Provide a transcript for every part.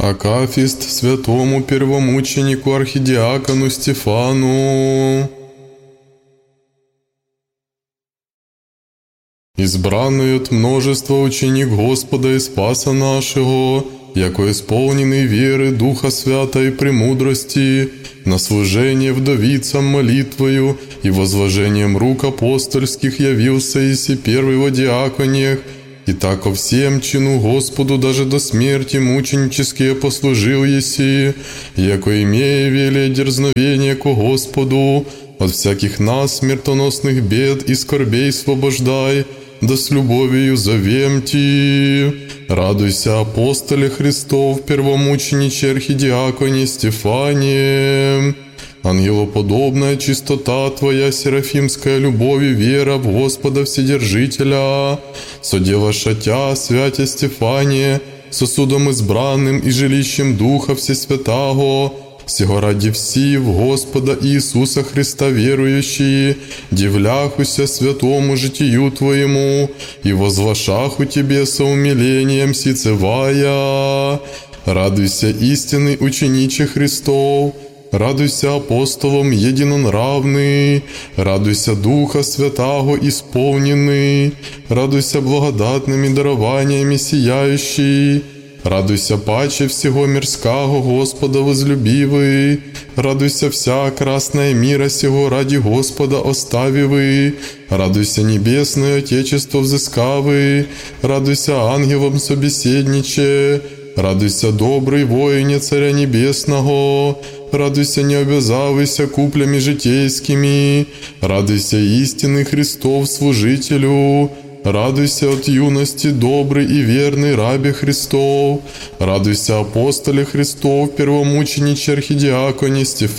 Акафист святому первомученику архидиакону Стефану. Избранный от множества ученик Господа и Спаса нашего, яко исполненный веры, Духа Свята и премудрости, на служение вдовицам молитвою и возложением рук апостольских явился еси первый во диакониях, и тако всем чину Господу даже до смерти мученические послужил еси, яко имея велие дерзновение ко Господу, от всяких нас смертоносных бед и скорбей освобождай, да с любовью зовемти. Радуйся, апостоле Христов, первомучениче архидиаконе Стефане. Ангелоподобная чистота Твоя, серафимская любовь и вера в Господа Вседержителя, соделаша Тя, святя Стефане, сосудом избранным и жилищем Духа Всесвятаго, сего ради все в Господа Иисуса Христа верующие, дивляхуся святому житию Твоему и возвышаху Тебе со умилением сицевая. Радуйся, истинный учениче Христов, радуйся апостолом единонравный, радуйся Духа Святаго исполненный, радуйся благодатными дарованиями сияющий, радуйся паче всего мирского Господа возлюбивый, радуйся вся красная мира сего ради Господа оставивый, радуйся небесное Отечество взыскавый, радуйся ангелом собеседниче, радуйся добрый воине Царя Небесного, радуйся не обязавайся куплями житейскими, радуйся истинный Христов служителю, радуйся от юности добрый и верный рабе Христов, радуйся апостоле Христов, первомучениче архидиаконе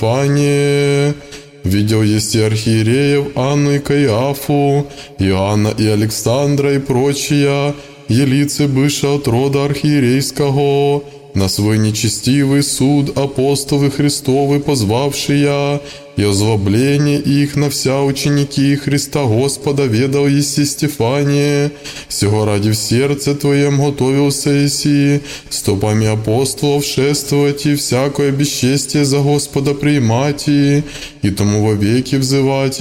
Стефане. Видел еси архиереев Анну и Каиафу, Иоанна и Александра и прочие, елицы быша от рода архиерейского, на свой нечестивый суд апостолы Христовы позвавшие, и озлобление их на вся ученики Христа Господа ведал еси Стефане, сего ради в сердце Твоем готовился еси, стопами апостолов шествовать и всякое бесчестие за Господа приимать, и тому вовеки взывать,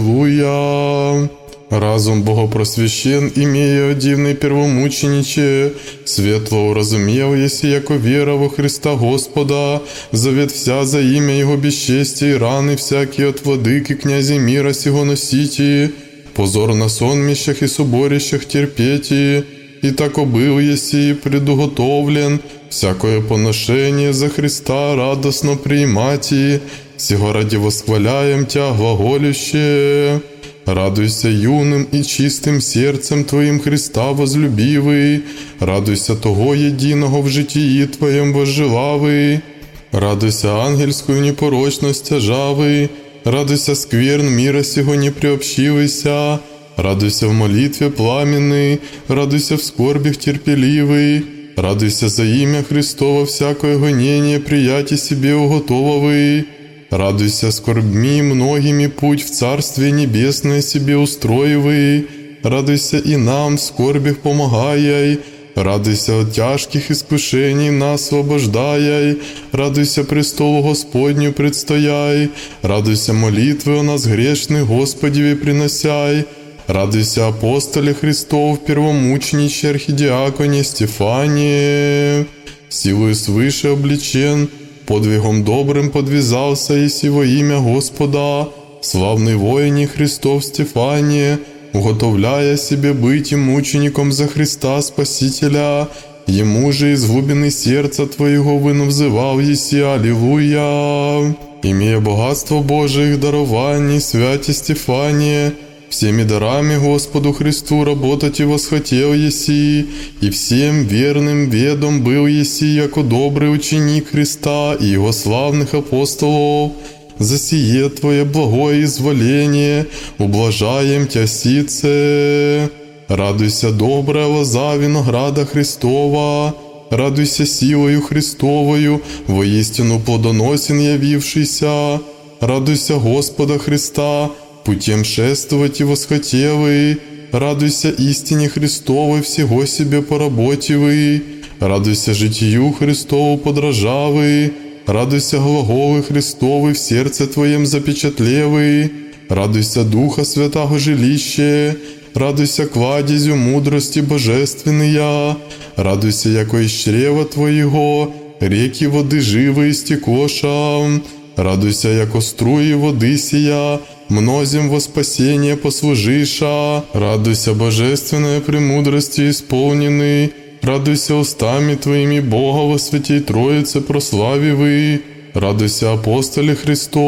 Аллилуйя. Разум богопросвящен, имея дивный первомучениче, светло уразумел, еси яко вера во Христа Господа, завет вся за имя Его бесчестия и раны всякие от владыки князей мира сего носите, позор на сонмищах и соборищах терпети, и тако был еси предуготовлен, всякое поношение за Христа радостно приимати, сего ради восхваляем Тя глаголюще. Радуйся юным и чистым сердцем Твоим Христа возлюбивый, радуйся того единого в житии Твоем возжелавый, радуйся ангельскую непорочность тяжавый, радуйся скверн мира сего не приобщивайся, радуйся в молитве пламенный, радуйся в скорбях терпеливый, радуйся за имя Христово всякое гонение прияти себе уготововый, радуйся скорбьми многими путь в Царствие Небесное себе устроивый, радуйся и нам в скорбях помогай, радуйся от тяжких искушений нас освобождай, радуйся престолу Господню предстояй, радуйся молитвы о нас грешных Господеве приносяй, радуйся апостоле Христов, первомучениче архидиаконе Стефане, силою свыше обличен, подвигом добрым подвязался и сего имя Господа, славный воине Христов Стефане, уготовляя себе быть и мучеником за Христа Спасителя, ему же из глубины сердца Твоего вынувзывал еси, Аллилуйя. Имея богатство Божиих дарований, святе Стефане, всеми дарами Господу Христу работать и восхотел еси, и всем верным ведом был еси, яко добрый ученик Христа и Его славных апостолов. За сие Твое благое изволение ублажаем Тя сице. Радуйся, добрая лоза винограда Христова, радуйся силою Христовою, воистину плодоносен явившийся, радуйся Господа Христа, путем шествовать и восхотелый, радуйся истине Христовой всего себе поработивый, Радуйся житию Христову подражавы, радуйся глаголы Христовы в сердце Твоем запечатлевы, радуйся Духа Святаго жилище, радуйся кладезю мудрости божественная, радуйся, яко из чрева Твоего реки воды живые истекоша, радуйся, яко струи воды сия, мнозим во спасение послужиша, радуйся, божественная премудрости исполненный, радуйся устами Твоими Бога во святей Троице прославивый, радуйся, апостоле Христов,